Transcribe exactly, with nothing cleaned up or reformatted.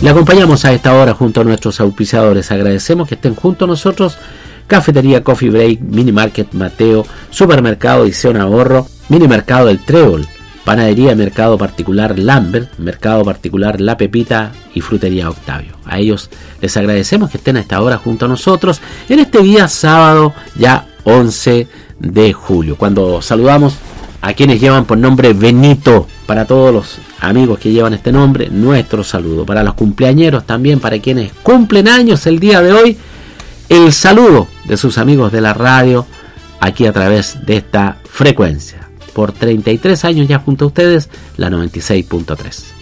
Le acompañamos a esta hora junto a nuestros auspiciadores. Agradecemos que estén junto a nosotros. Cafetería Coffee Break, Mini Market Mateo, Supermercado Edición Ahorro, Mini Mercado El Trébol, Panadería Mercado Particular Lambert, Mercado Particular La Pepita y Frutería Octavio. A ellos les agradecemos que estén a esta hora junto a nosotros en este día sábado ya once de julio, cuando saludamos a quienes llevan por nombre Benito. Para todos los amigos que llevan este nombre, nuestro saludo. Para los cumpleañeros también, para quienes cumplen años el día de hoy, el saludo de sus amigos de la radio aquí a través de esta frecuencia. Por treinta y tres años ya junto a ustedes, la noventa y seis punto tres.